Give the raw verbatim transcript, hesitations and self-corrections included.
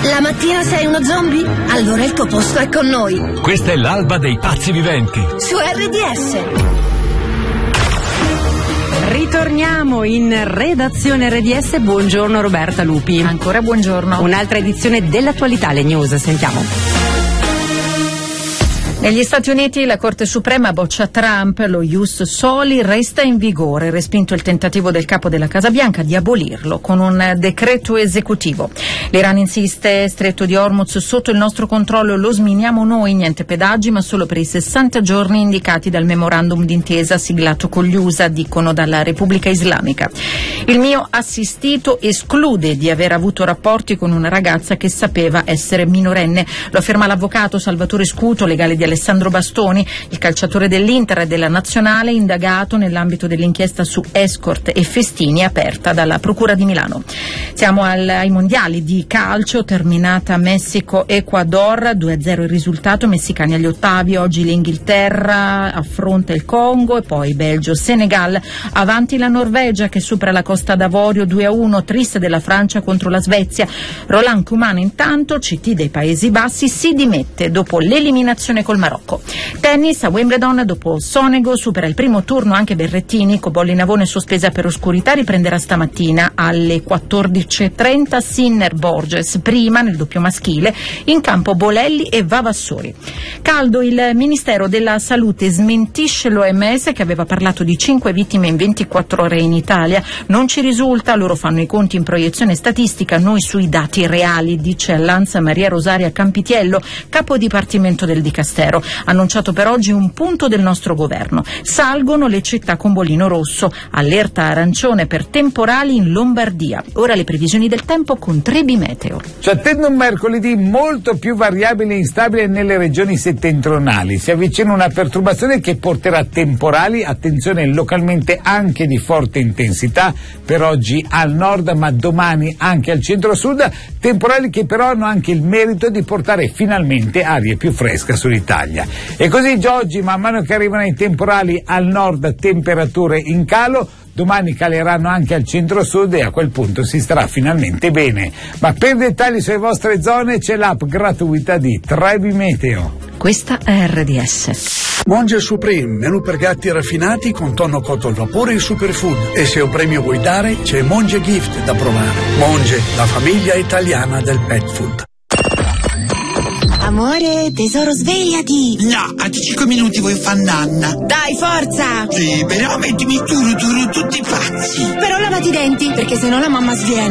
La mattina sei uno zombie? Allora il tuo posto è con noi. Questa è l'alba dei pazzi viventi. Su R D S. Ritorniamo in redazione R D S. Buongiorno Roberta Lupi. Ancora buongiorno. Un'altra edizione dell'attualità, le news, sentiamo. Negli Stati Uniti la Corte Suprema boccia Trump, lo ius soli resta in vigore, respinto il tentativo del capo della Casa Bianca di abolirlo con un decreto esecutivo. L'Iran insiste, Stretto di Hormuz sotto il nostro controllo, lo sminiamo noi, niente pedaggi ma solo per i sessanta giorni indicati dal memorandum d'intesa siglato con gli U S A, dicono dalla Repubblica Islamica. Il mio assistito esclude di aver avuto rapporti con una ragazza che sapeva essere minorenne, lo afferma l'avvocato Salvatore Scuto, legale di Alessandro Bastoni, il calciatore dell'Inter e della Nazionale, indagato nell'ambito dell'inchiesta su escort e festini aperta dalla Procura di Milano. Siamo al, ai mondiali di calcio, terminata Messico-Ecuador, due a zero il risultato, messicani agli ottavi, oggi l'Inghilterra affronta il Congo e poi Belgio-Senegal, avanti la Norvegia che supera la Costa d'Avorio due a uno, triste della Francia contro la Svezia. Roland Koeman intanto, C T dei Paesi Bassi, si dimette dopo l'eliminazione col Marocco. Tennis a Wimbledon, dopo Sonego supera il primo turno anche Berrettini, Cobolli Navone sospesa per oscurità riprenderà stamattina alle quattordici e trenta, Sinner Borges prima nel doppio maschile, in campo Bolelli e Vavassori. Caldo, il Ministero della Salute smentisce l'O M S che aveva parlato di cinque vittime in ventiquattro ore in Italia, non ci risulta, loro fanno i conti in proiezione statistica, noi sui dati reali, dice all'Ansa Maria Rosaria Campitiello, capo dipartimento del Dicastero. Annunciato per oggi un punto del nostro governo. Salgono le città con bollino rosso, allerta arancione per temporali in Lombardia. Ora le previsioni del tempo con Trebi Meteo. Ci attende un mercoledì molto più variabile e instabile nelle regioni settentrionali. Si avvicina una perturbazione che porterà temporali, attenzione localmente anche di forte intensità, per oggi al nord ma domani anche al centro-sud, temporali che però hanno anche il merito di portare finalmente aria più fresca sull'Italia. E così già oggi, man mano che arrivano i temporali al nord, temperature in calo, domani caleranno anche al centro-sud e a quel punto si starà finalmente bene. Ma per dettagli sulle vostre zone c'è l'app gratuita di Trebi Meteo. Questa è R D S. Monge Supreme, menù per gatti raffinati con tonno cotto al vapore e superfood. E se un premio vuoi dare, c'è Monge Gift da provare. Monge, la famiglia italiana del pet food. Amore, tesoro, svegliati! No, a cinque minuti vuoi far nanna. Dai, forza! Sì, però mettimi turu turu tutti pazzi. Però lavati i denti, perché sennò la mamma sviene.